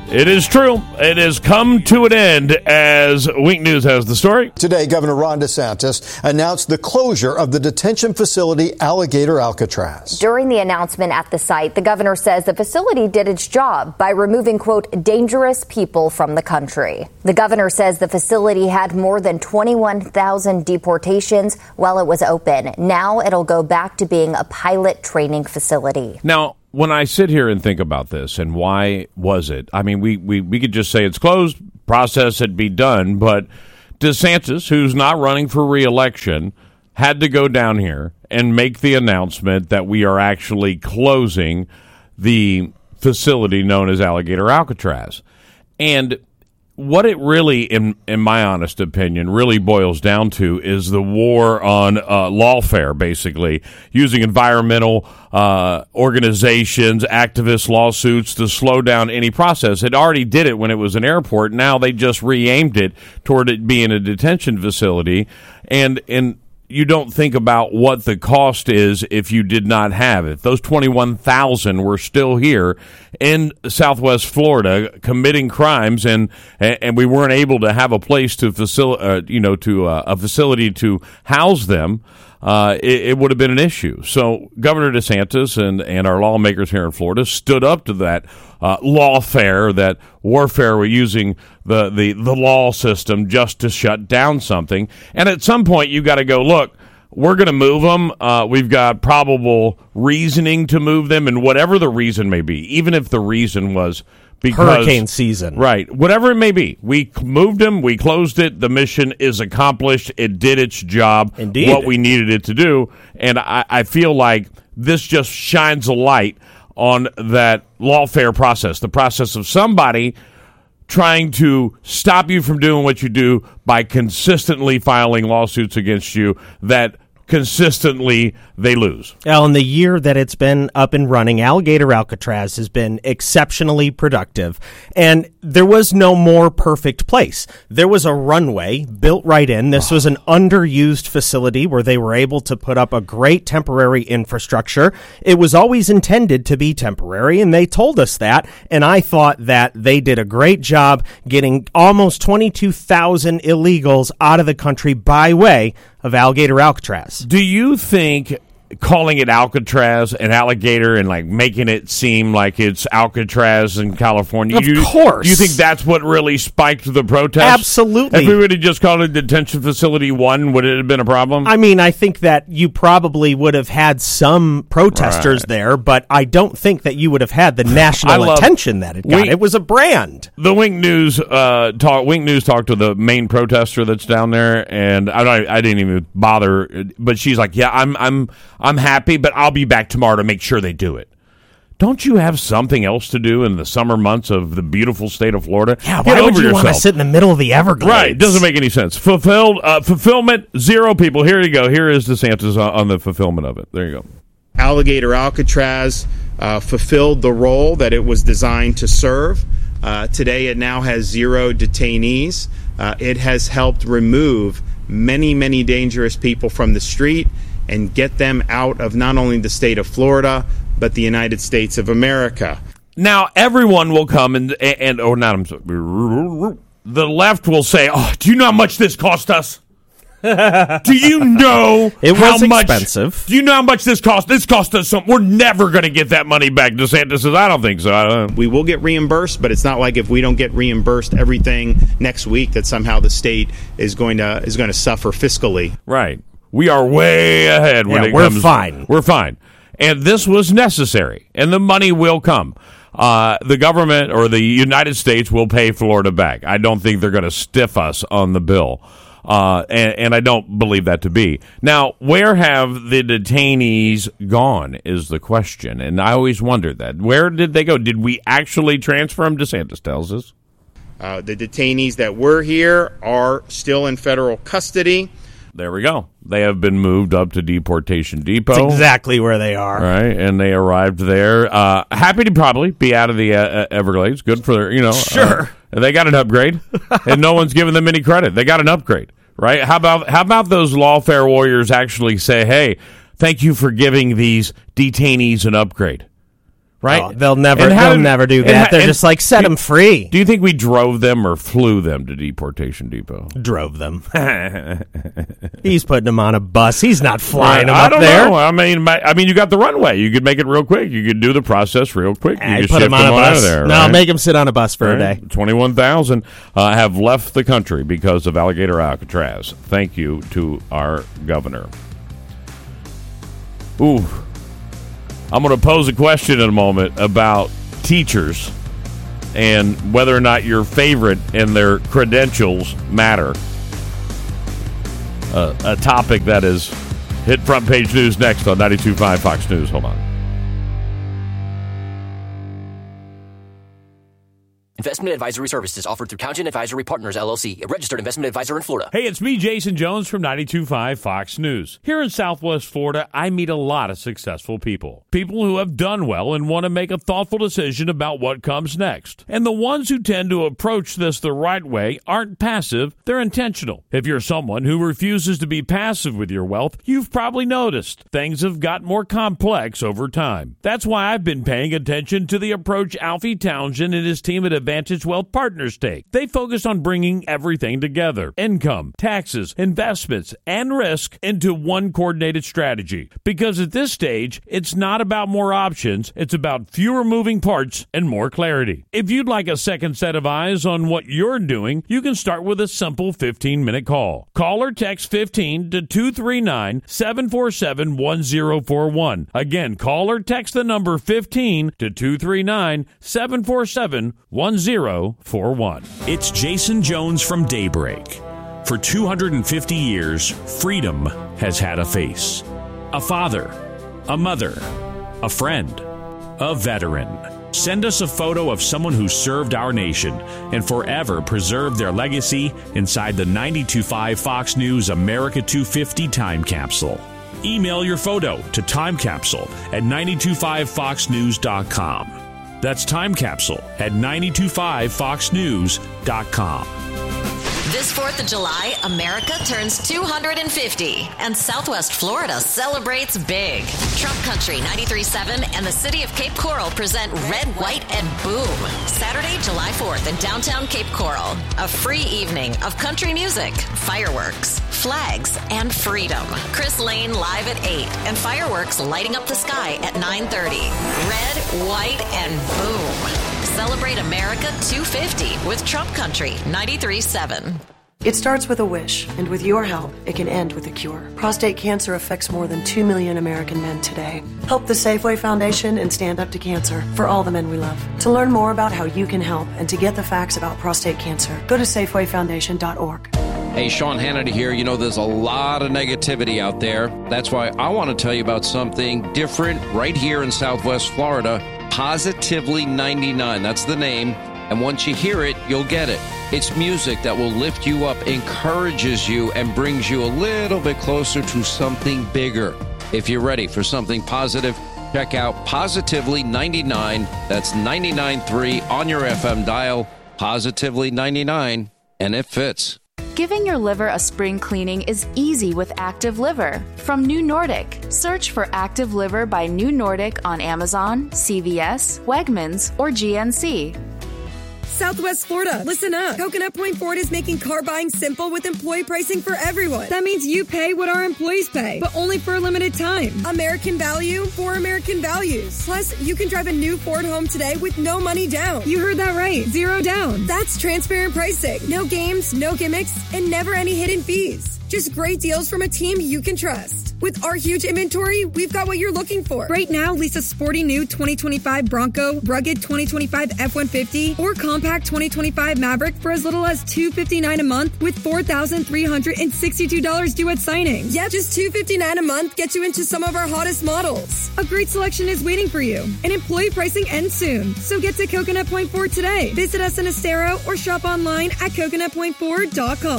It is true. It has come to an end, as Wink News has the story. Today, Governor Ron DeSantis announced the closure of the detention facility Alligator Alcatraz. During the announcement at the site, the governor says the facility did its job by removing, quote, dangerous people from the country. The governor says the facility had more than 21,000 deportations while it was open. Now it'll go back to being a pilot training facility. Now, when I sit here and think about this and why was it, I mean, we could just say it's closed, process it, be done, but DeSantis, who's not running for re-election, had to go down here and make the announcement that we are actually closing the facility known as Alligator Alcatraz. And what it really, in my honest opinion, really boils down to is the war on lawfare, basically, using environmental organizations, activist lawsuits to slow down any process. It already did it when it was an airport. Now they just re-aimed it toward it being a detention facility. And you don't think about what the cost is if you did not have it. Those 21,000 were still here in Southwest Florida committing crimes, and we weren't able to have a place to a facility to house them. It would have been an issue. So Governor DeSantis and our lawmakers here in Florida stood up to that lawfare, that warfare. We're using the law system just to shut down something. And at some point, you got to go, look, we're going to move them. We've got probable reasoning to move them, and whatever the reason may be, even if the reason was because hurricane season. Right. Whatever it may be. We moved them. We closed it. The mission is accomplished. It did its job. Indeed. What we needed it to do. And I feel like this just shines a light on that lawfare process, the process of somebody trying to stop you from doing what you do by consistently filing lawsuits against you that consistently they lose. Well, in the year that it's been up and running, Alligator Alcatraz has been exceptionally productive, and there was no more perfect place. There was a runway built right in. This was an underused facility where they were able to put up a great temporary infrastructure. It was always intended to be temporary, and they told us that, and I thought that they did a great job getting almost 22,000 illegals out of the country by way of Alligator Alcatraz. Do you think calling it Alcatraz and Alligator and like making it seem like it's Alcatraz in California, of course, do you think that's what really spiked the protests? Absolutely. If we would have just called it Detention Facility 1, would it have been a problem? I mean, I think that you probably would have had some protesters there, but I don't think that you would have had the national attention that it got. It was a brand. The Wink News talked to the main protester that's down there, and I didn't even bother, but she's like, yeah, I'm happy, but I'll be back tomorrow to make sure they do it. Don't you have something else to do in the summer months of the beautiful state of Florida? Yeah, why would you want to sit in the middle of the Everglades? Right, it doesn't make any sense. Fulfillment, 0 people. Here you go. Here is DeSantis on the fulfillment of it. There you go. Alligator Alcatraz fulfilled the role that it was designed to serve. Today it now has 0 detainees. It has helped remove many, many dangerous people from the street and get them out of not only the state of Florida, but the United States of America. Now, everyone will come and or not, the left will say, oh, do you know how much this cost us? Do you know how much expensive? Do you know how much this cost? This cost us something. We're never going to get that money back. DeSantis says, I don't think so. We will get reimbursed, but it's not like if we don't get reimbursed everything next week that somehow the state is going to suffer fiscally. Right. We are way ahead when it we're comes. Fine. We're fine. And this was necessary, and the money will come. The government or the United States will pay Florida back. I don't think they're going to stiff us on the bill. And I don't believe that to be. Now, where have the detainees gone is the question. And I always wondered that. Where did they go? Did we actually transfer them? DeSantis tells us. The detainees that were here are still in federal custody. There we go. They have been moved up to Deportation Depot. That's exactly where they are. Right, and they arrived there. Happy to probably be out of the Everglades. Good for their, Sure. They got an upgrade, and no one's giving them any credit. They got an upgrade, right? How about those lawfare warriors actually say, hey, thank you for giving these detainees an upgrade? right? Oh, they'll never do that. They're just like, set them free. Do you think we drove them or flew them to deportation depot? Drove them. He's putting them on a bus. He's not flying them up there. I don't know. I mean, you got the runway. You could make it real quick. You could do the process real quick. You could put them on a bus. Out of there, no, make them sit on a bus for a day. 21,000 have left the country because of Alligator Alcatraz. Thank you to our governor. Ooh. I'm going to pose a question in a moment about teachers and whether or not your favorite and their credentials matter. A topic that is hit front page news next on 92.5 Fox News. Hold on. Investment advisory services offered through Townsend Advisory Partners, LLC, a registered investment advisor in Florida. Hey, it's me, Jason Jones from 92.5 Fox News. Here in Southwest Florida, I meet a lot of successful people. People who have done well and want to make a thoughtful decision about what comes next. And the ones who tend to approach this the right way aren't passive, they're intentional. If you're someone who refuses to be passive with your wealth, you've probably noticed things have got more complex over time. That's why I've been paying attention to the approach Alfie Townsend and his team at Advantage Wealth Partners take. They focus on bringing everything together: income, taxes, investments, and risk into one coordinated strategy. Because at this stage, it's not about more options, it's about fewer moving parts and more clarity. If you'd like a second set of eyes on what you're doing, you can start with a simple 15-minute call. Call or text 15 to 239-747-1041. Again, call or text the number 15 to 239-747-1041. It's Jason Jones from Daybreak. For 250 years, freedom has had a face. A father, a mother, a friend, a veteran. Send us a photo of someone who served our nation and forever preserved their legacy inside the 92.5 Fox News America 250 time capsule. Email your photo to timecapsule@925foxnews.com. That's timecapsule@925foxnews.com. This 4th of July, America turns 250, and Southwest Florida celebrates big. Trump Country 93.7 and the City of Cape Coral present Red, White, and Boom. Saturday, July 4th in downtown Cape Coral. A free evening of country music, fireworks, flags, and freedom. Chris Lane live at 8 and fireworks lighting up the sky at 9:30. Red, White, and Boom. Celebrate America 250 with Trump Country 93.7. It starts with a wish, and with your help, it can end with a cure. Prostate cancer affects more than 2 million American men today. Help the Safeway Foundation and Stand Up to Cancer for all the men we love. To learn more about how you can help and to get the facts about prostate cancer, go to SafewayFoundation.org. Hey, Sean Hannity here. You know, there's a lot of negativity out there. That's why I want to tell you about something different right here in Southwest Florida. Positively 99. That's the name. And once you hear it, you'll get it. It's music that will lift you up, encourages you, and brings you a little bit closer to something bigger. If you're ready for something positive, check out Positively 99. That's 99.3 on your FM dial. Positively 99. And it fits. Giving your liver a spring cleaning is easy with Active Liver from New Nordic. Search for Active Liver by New Nordic on Amazon, CVS, Wegmans, or GNC. Southwest Florida, listen up. Coconut Point Ford is making car buying simple with employee pricing for everyone. That means you pay what our employees pay, but only for a limited time. American value for American values. Plus, you can drive a new Ford home today with no money down. You heard that right. 0 down. That's transparent pricing. No games, no gimmicks, and never any hidden fees. Just great deals from a team you can trust. With our huge inventory, we've got what you're looking for. Right now, lease a sporty new 2025 Bronco, rugged 2025 F-150, or compact 2025 Maverick for as little as $259 a month with $4,362 due at signing. Yep, just $259 a month gets you into some of our hottest models. A great selection is waiting for you, and employee pricing ends soon. So get to Coconut Point Ford today. Visit us in Estero or shop online at CoconutPointFord.com.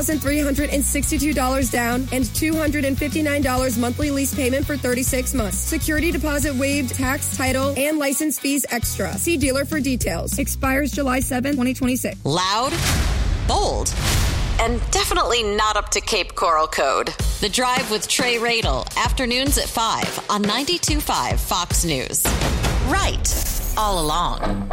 $4,362 down and $259 monthly lease payment for 36 months. Security deposit waived, tax, title, and license fees extra. See dealer for details. Expires July 7, 2026. Loud, bold, and definitely not up to Cape Coral code. The Drive with Trey Radel, afternoons at 5 on 92.5 Fox News. right all along.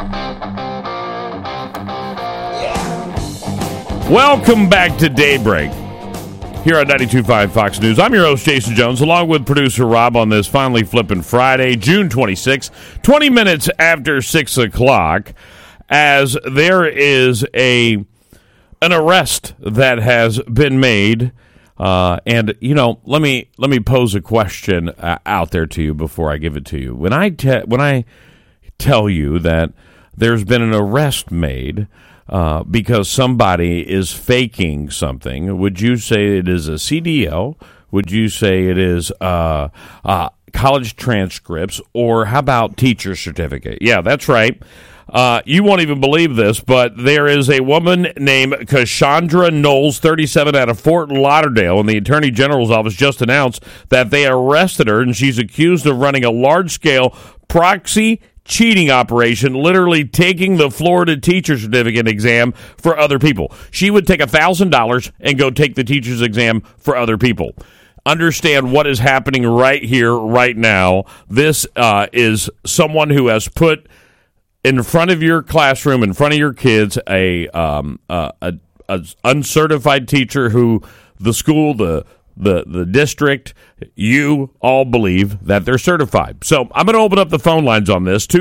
Welcome back to Daybreak here on 92.5 Fox News. I'm your host, Jason Jones, along with producer Rob on this finally flipping Friday, June 26, 20 minutes after 6 o'clock, as there is an arrest that has been made. And, you know, let me pose a question out there to you before I give it to you. When I tell you that there's been an arrest made because somebody is faking something, would you say it is a CDL? Would you say it is college transcripts? Or how about teacher certificate? Yeah, that's right. You won't even believe this, but there is a woman named Cassandra Knowles, 37, out of Fort Lauderdale, and the Attorney General's office just announced that they arrested her, and she's accused of running a large-scale proxy cheating operation, literally taking the Florida teacher certificate exam for other people. She would take $1,000 and go take the teacher's exam for other people. Understand what is happening right here, right now. This is someone who has put in front of your classroom, in front of your kids, a uncertified teacher who the school, the district, you all believe that they're certified. So I'm going to open up the phone lines on this,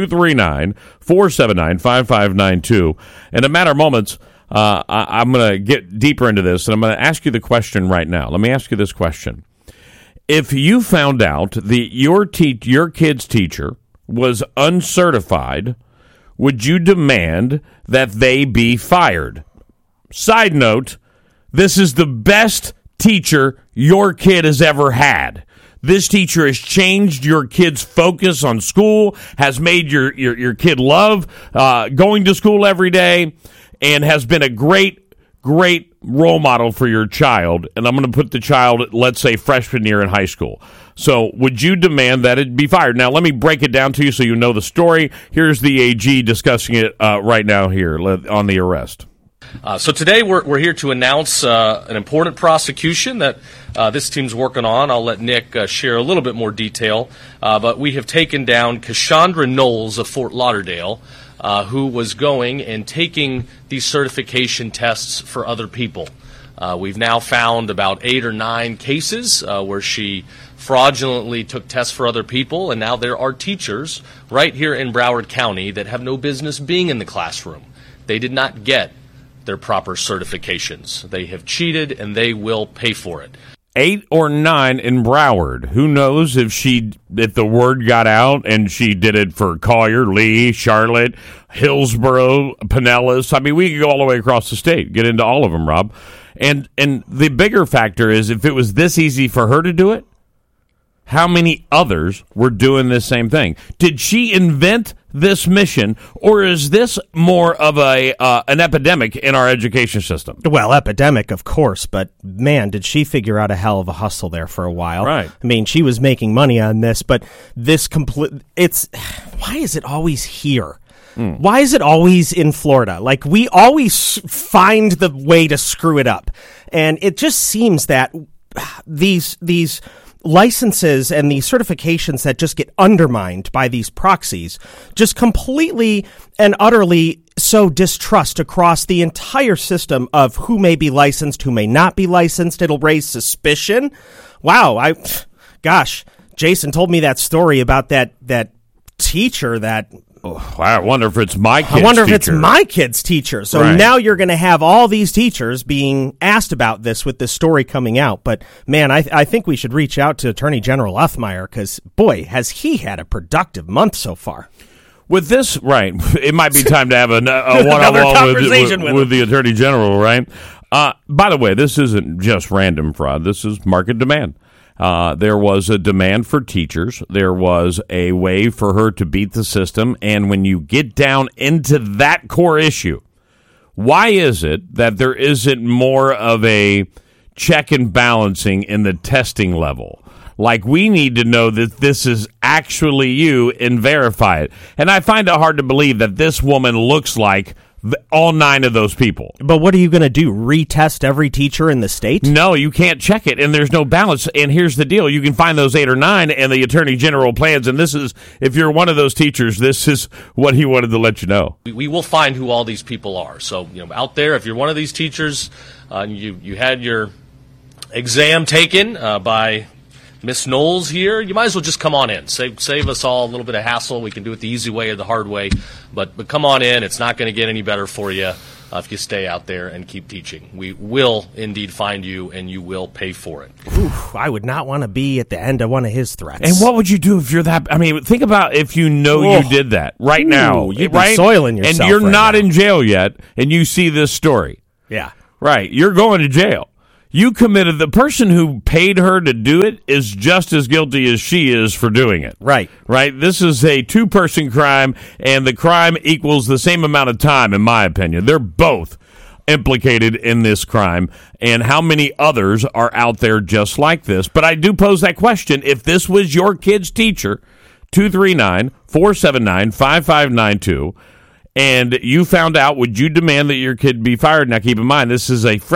239-479-5592. In a matter of moments, I'm going to get deeper into this, and I'm going to ask you the question right now. Let me ask you this question. If you found out that your kid's teacher was uncertified, would you demand that they be fired? Side note, this is the best teacher your kid has ever had. This teacher has changed your kid's focus on school, has made your kid love going to school every day, and has been a great role model for your child. And I'm going to put the child, let's say, freshman year in high school. So would you demand that it be fired? Now, let me break it down to you so you know the story. Here's the AG discussing it right now here on the arrest. So today we're here to announce an important prosecution that this team's working on. I'll let Nick share a little bit more detail. But we have taken down Cassandra Knowles of Fort Lauderdale, who was going and taking these certification tests for other people. We've now found about 8 or 9 cases where she fraudulently took tests for other people, and now there are teachers right here in Broward County that have no business being in the classroom. They did not get their proper certifications. They have cheated, and they will pay for it. 8 or 9 in Broward. Who knows if the word got out and she did it for Collier, Lee, Charlotte, Hillsborough, Pinellas. I mean, we could go all the way across the state, get into all of them, Rob. And the bigger factor is, if it was this easy for her to do it, how many others were doing this same thing? Did she invent this mission, or is this more of an epidemic in our education system? Well, epidemic, of course, but man, did she figure out a hell of a hustle there for a while. Right. I mean, she was making money on this, but why is it always here? Why is it always in Florida? Like, we always find the way to screw it up. And it just seems that these licenses and the certifications that just get undermined by these proxies just completely and utterly sow distrust across the entire system of who may be licensed, who may not be licensed. It'll raise suspicion. Wow, Jason told me that story about that teacher that... I wonder if it's my kid's teacher. I wonder if it's my kid's teacher. So right. Now you're going to have all these teachers being asked about this with this story coming out. But, man, I think we should reach out to Attorney General Uthmeier because, boy, has he had a productive month so far. With this, right, it might be time to have a one-on-one with the Attorney General, right? By the way, this isn't just random fraud. This is market demand. There was a demand for teachers. There was a way for her to beat the system. And when you get down into that core issue, why is it that there isn't more of a check and balancing in the testing level? Like, we need to know that this is actually you and verify it. And I find it hard to believe that this woman looks like all 9 of those people. But what are you going to do? Retest every teacher in the state? No, you can't check it, and there's no balance. And here's the deal. You can find those 8 or 9, and the Attorney General plans, and this is, if you're one of those teachers, this is what he wanted to let you know. We will find who all these people are. So, out there, if you're one of these teachers, you had your exam taken by Miss Knowles here, you might as well just come on in. Save us all a little bit of hassle. We can do it the easy way or the hard way. But come on in. It's not going to get any better for you if you stay out there and keep teaching. We will indeed find you, and you will pay for it. Oof, I would not want to be at the end of one of his threats. And what would you do if you're that? I mean, think about if you know you did that right now. You'd be soiling yourself. And you're not in jail yet, and you see this story. Yeah. Right. You're going to jail. You committed, the person who paid her to do it is just as guilty as she is for doing it. Right. Right? This is a 2-person crime, and the crime equals the same amount of time, in my opinion. They're both implicated in this crime, and how many others are out there just like this? But I do pose that question. If this was your kid's teacher, 239-479-5592, and you found out, would you demand that your kid be fired? Now, keep in mind, this is a